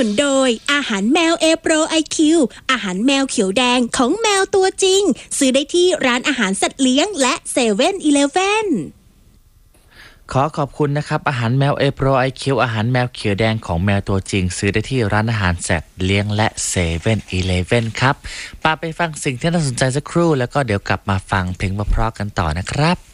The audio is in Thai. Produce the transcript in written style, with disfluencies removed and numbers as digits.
นุนโดยอาหารแมว A Pro IQ อาหารแมวเขียวแดงของแมวตัวจริงซื้อได้ที่ร้านอาหารสัตว์เลี้ยงและ7-Eleven ขอขอบคุณนะครับอาหารแมว A Pro IQ อาหารแมวเขียวแดงของแมวตัวจริงซื้อได้ที่ร้านอาหารสัตว์เลี้ยงและ7-Eleven ครับไปฟังสิ่งที่น่าสนใจสักครู่แล้วก็เดี๋ยวกลับมาฟังเพลงเพราะๆกันต่อนะครับ